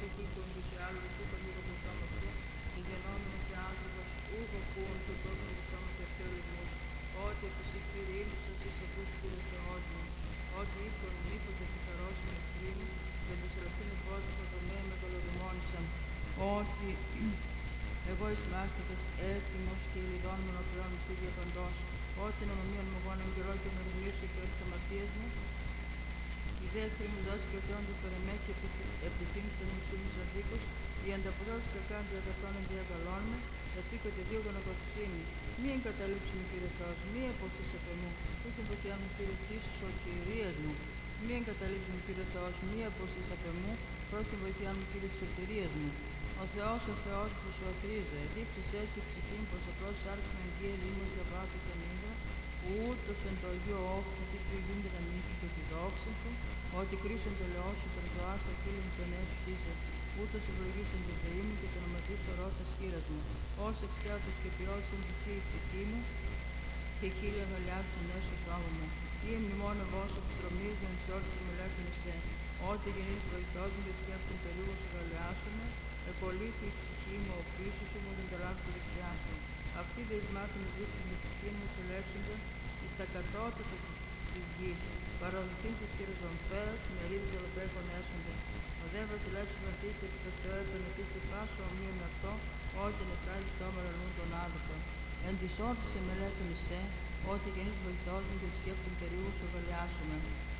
ηθίκων και σε άλλους ούκο λίγο το σώμα του, και γενόμενος άνθρωπος ούκο ακούων του τόπου του σώματος ευθεωρισμούς, ότι επί σύ Κύριε ήλπισας εις ακούς Κύριε Θεός μου, ότι ήρθον μήπως και συγχαρώσουν εχθροί μου, και τους ελευθύν υπότιτο το νέο με κολοδημόνησαν, ότι εγώ εις λάστατας έτοιμος και ηλιδώνμενο πλέον εις ίδια παντός, ότι νομομίαν μου γόνον καιρό και με ρημνήσω υπέρ της αμαρτίας μου, οι δε εχθροί μου δώσει και οτέοντες παρ' εμέ και επιθύμησαν μισούμις αδίκους, οι ανταποδόσεις κακάν διαδεχτών ενδιαγαλών με, εθήκο και δύο γονοκοτησίνη. Μη εγκαταλείψει μου Κύριε Θεός, μη αποστείς από μου, ούς την βοηθιά μου Κύριε της σωτηρίας μου. Μη εγκαταλείψει μου Κύριε Θεός, μη αποστείς από μου, προς την βοηθιά μου Κύριε της σωτηρίας μου. Ο Θεός που σου οφρίζω, εδίψεις έσυ ψυχήν πως απλώς άρξουν εν γη ελίμος για πάτου και νύδα, ούτως εν το Αγίο όφθηση κρυγούνται τα νύχη και τη δόξα σου, ότι κρίσον το λαιό σου προς ζωά στα χείλη μου τον έσου είσαι, ούτως ευλογήσον τη ζωή μου και το ονοματί σου ορό τα σχήρας μου, ως εξτράτος και ποιότητον τη θεία η ψυχή μου, και χίλια αγκαλιάσουν έσω σώμα μου. Ή εμνημόν εγώ σου που τρομίζουν σε όρτης εμελεύθεν εσέ, ότι γεννείς βοηθός μου και σκέφτον περίγω σου αγκαλιάσουμε, εκολύθη η ψυχή μου, ο πίσω σου μου δεν τελάβει τη δεξιά σου. Αυτοί δε εις μάθουν ζήτησαν με ψυχή μου σου ελεύσονται εις τα κατώτατα της γης. Παροδοθήν τους χείρες βαμφέας, μερίδες ολοπέχων έσονται. Ο δε βασιλεύς του βαρτίστε επί το Θεό επενετήστε πάσο ομοίων αυτό, ότι νεκράζει στο μεραλούν τον άδικο. Εν της όρτης εμελεύθεν εσέ, ότι γεννείς βοηθός μου και σκέπτον περίγου σου αγκαλιάσουμε.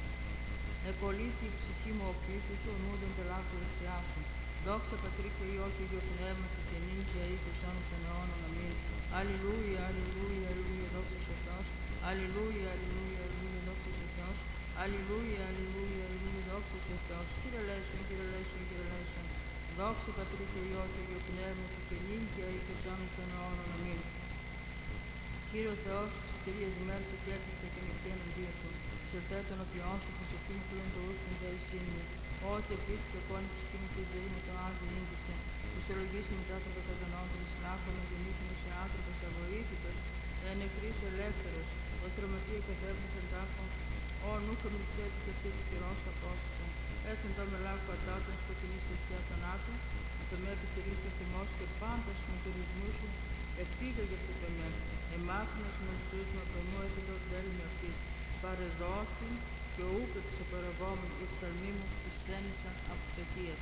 Εκολύθη η ψυχή μου ο πίσω σου, ο νου δεν τελάβει τη δεξιά σου. Δόξα Πατρί και Υιό και Υιό Πνεύματι και νυν και αεί και σώνος των αιώνων. Αμήν. Αλληλούια, αλληλούια, αλληλούια, δόξα σε Θεός. Αλληλούια, αλληλούια, αλληλούια, δόξα σε Θεός. Αλληλούια, αλληλούια, αλληλούια, δόξα σε Θεός. Κύριε Λέησον, Κύριε Λέησον, Κύριε Λέησον. Δόξα Πατρί και Υιό και Υιό Πνεύματι και νυν και αεί και σώνος των αιώνων. Αμήν. Κύριε ο Θεός, τις κυρίες ημέρες εκέρδισε και νυχτή εναντίον σου. Σερτέ τον οποιόν σου, που σε εκείνη πλούν το ούσκον και αησύνη. Ότι επίσης κόνη ψυχή μου και η ζωή μου τον Άγιο ήγησε. Ισολογήσει μετά των καταδενών των Ισλάχων, να γεννήσουμε σε άνθρωπος αβοήθητος, εν εχθρής ελεύθερος, ο τροματία κατέβνος εν τάφων, ο νούχο μισέτη και αυτή της χειρός απόστησε. Έθεν το μελάκου ατάτων σκοτεινής χριστιά θανάτου, με το με επιστερείς και θυμός και πάντα σου με τουρισμού σου, επίγαγες επ' εμέ. Εμάθηνες με ουστούς με από εμού έφυγε ο τέλμη αυτής. Παρεδόθην και ούκ εξωπερευόμουν η οφθαλμή μου εισθένησαν από πτωχίας.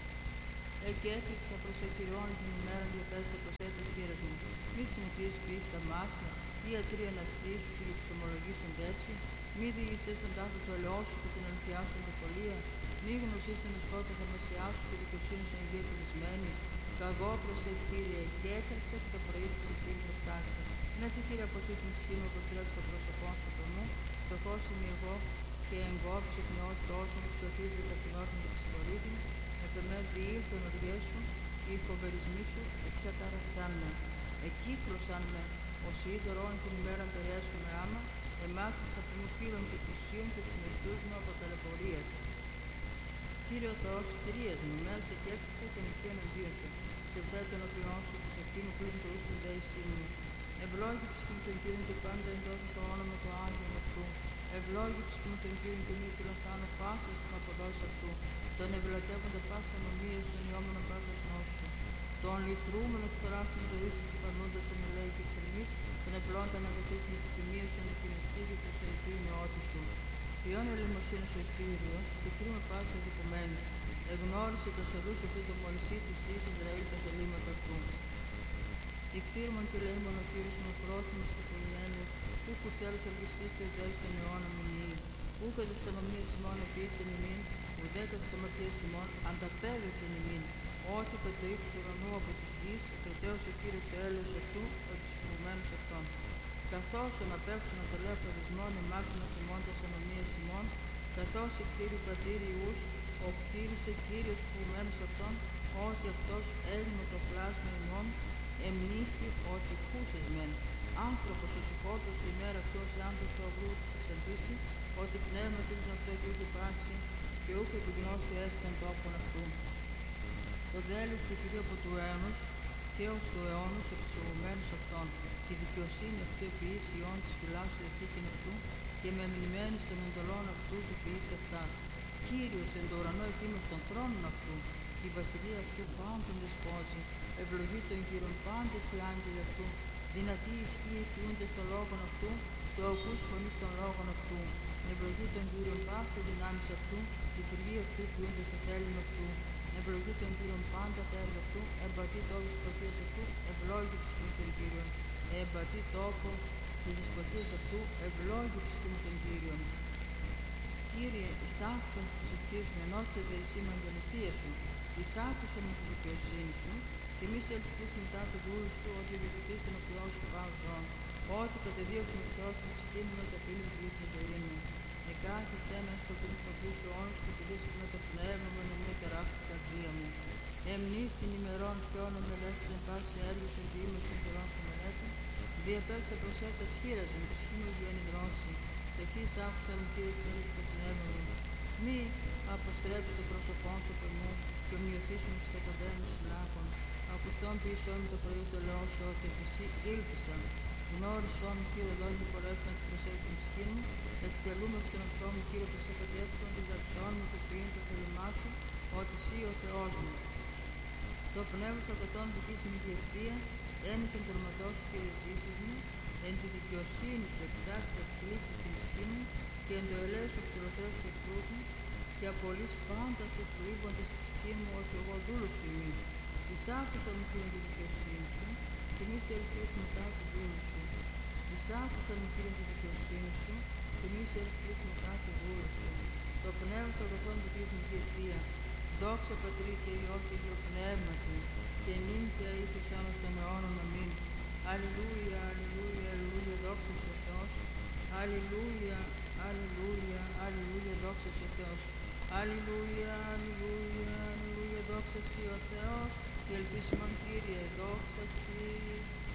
Και έφυξα προς εκκυριών την ημέρα διαθέτησα προς έτες χείρας μου. Μη της νεκρής πεις τα μάσια, ή ατρή αναστήσου σου για εξομολογήσουν τέση, μη διηγησές τον τάφο του ελαιό σου και την αληθειά σου εντοπολία, μη γνωσείς την σκότα θαυμασιά σου και δικαιοσύνη σου εγγύη κλεισμένη. Καγώ προς Κύριε, και έτρεξε και το πρωί της ευθύνη θα φτάσει. Να τι Κύριε από αυτή την ψυχή μου αποστρέψει το πρόσωπό σου από μου, φτωχός είμαι εγώ και εγκόψει την νεότητός μου, ψωθείς δε ταπεινός μου και ψυχορίδη, με το με διήλθον οργές σου, οι φοβερισμοί σου εξαταραξάν με. Εκύκλωσαν με, ως είδωρον την ημέρα περιέσχομαι με άμα, εμάθησα από μου φίλων και πλησίων και τους μεστούς μου από ταλαιπωρίας. Κύριε ο Θεός, κυρίες μου, μέρα σε κέφτησα και νυχτή εναντίον σου. Σε θέτω τον οποιόν σου, που σε εκείνου πλήν το ούς του δέησή μου. Ευλόγη ψυχή μου τον Κύριον και πάντα εντός το όνομα του Άγιον αυτού. Ευλόγη ψυχή μου τον Κύριον και μη πυροφθάνω πάσα στην αποδόση αυτού. Τον ευλατεύοντα πάσα νομία στον ιόμενο πάσα νόσου. Τον λυτρούμενο εκφοράστην το ίσου του πανούντας εν ελέη και θερμής, τον επλώντα να καθίσει με τη θυμία σου να την αισθήσει και του αιτού η νεότη σου. Ποιόν ελεημοσύνης ο Κύριος, και κρίμα πάσα δικουμένης. Εγνώρισε το σωρούς αυτού το Μωυσή της εις Ισραήλ τα θελήματα του. Εκθύρμον και λέημον ο Κύριος μου πρόθυμος και πολυένιος, ούκους τέλος ελκυστής και ουδέκ των αιώνων μηνύει. Ούκα της αμαμίας ημών επίσης ημίν, ουδέκα της αμαρτίας ημών ανταπέδευτον ημίν. Ότι κατ' το ύψος του ουρανού από της γης, εκκρατέως ο Κύριος το έλεος αυτού, ο της φοβουμένους αυτών. Καθώς ο απέχουν να το λέω παρισμόν εμάχουν αφημών της αμαμίας ημών, καθώς εκτήρη πατήρι Ιούς, ο κτήρισε Κύριος φοβουμένους αυτών, ότι αυτός έγινε το πλάσμα ημών, εμνίστη ότι χούσες μεν. Άνθρωπος ο συγχώτος η ημέρα αυτός άνθρωπος του αγρού της εξαντήσει, ότι πνεύμα της αυτό και ούτε πράξη, και ούκ επιγνώστη έφτιαν τόπον αυτού. Το τέλος του Κυρίου από του αίωνος και ως του αιώνος εξηγουμένους αυτών, τη δικαιοσύνη αυτού επιείς ιών της φυλάς του εθήκην αυτού, και με μνημένη των εντολών αυτού του ποιείς αυτάς. Κύριος εν το ουρανό ετοίμος των θρόνων αυτού, η βασιλεία αυτού πάντων δεσπόζει. Ευλογεί τον Κύριον πάντες οι άγγελοι αυτού. Δυνατή ισχύει εκκοίοντες των λόγων αυτού, το ακούς φωνής των λόγων αυτού. Ευλογεί τον Κύριον πάσα δυνάμεις αυτού, η φυλή αυτού εκκοίοντες το θέλημα αυτού. Ευλογεί τον Κύριον πάντα τα έργα αυτού, εμπατεί τόπο της δεσποτείας αυτού, ευλόγει της τον Κύριον. Εμπατεί τόπο της δεσποτείας αυτού, ευλόγει της τον Κύριον. Κύριε, εισάξον της ψυχής μου, ενώστε εσύ με αγγελιθία σου, εισάξον με τη δικαιοσύνη σου, και μη σε ελστείς μετά του δούλου σου, ότι διοικητής τον οπλό σου πάω ζών, ότι κατεδίωξον ο Θεός την ψυχή μου με ταπείνη του γη της ζωή μου. Εκάθισέ με στο πνεύμα σου όνος και πηδήσεις με το πνεύμα μου, εν μια τεράστια καρδία μου. Εμνείς την ημερών ποιόν ο μελέτης εν πάση έργος εν διήμος των καιρών σου μελέτη, διαπέσα προσέφτα σχήρας μου, ψυχή μου βγαίνει δρόση. Τεχείς άκουσα μου Κύριε της έργης το πνεύμα μου. Μη αποστρέψει το πρόσωπό σου από μου και ομοιωθήσουν τις καταδέμους συνάχων. Ακουστών πίσω μου το πρωί το λέω σου ότι εσύ ήλπισα. Γνώρισόν μου Κύριε λόγω μου χορεύτηκαν την προσέχει την ψυχή μου. Εξελούμε από τον εχθρό μου Κύριε προσεκατεύτηκαν την δαξόν μου και ποιήν το θέλημά σου, ότι εσύ ο Θεός μου. Το πνεύμα στο κατόν δικής μου διευθεία, ένι των τερματών σου και ρεζήσεις μου, εν τη δικαιοσύνη σου εξάξεις εκπλήξεις την ψυχή μου και εν το ελέος σου ξυλοθρές του εχθρούς μου και απολύς πάντα σου πλήγοντας τη ψυχή μου ότι εγώ δούλος σου είμαι. Εισάκουσα μου Κύριε τη δικαιοσύνη σου και μη σε ελστείς μετά του δούλου σου. Εισάκουσα μου Κύριε τη δικαιοσύνη σου και μη σε ελστείς μετά του δούλου σου. Το πνεύμα στο αγαθόν δικής μου διευθεία, δόξα Πατρί και Υιό και Υιό Πνεύματι, και νυν και αήθους αιώνας των αιώνων. Αμήν. Αλληλούια, αλληλούια, αλληλούια, δόξα σε Θεός. Αλληλούια, αλληλούια, αλληλούια, δόξα σε Θεός. Αλληλούια, αλληλούια, αλληλούια, δόξα σε ο Θεός. Και ελπίσιμον Κύριε, δόξα σε.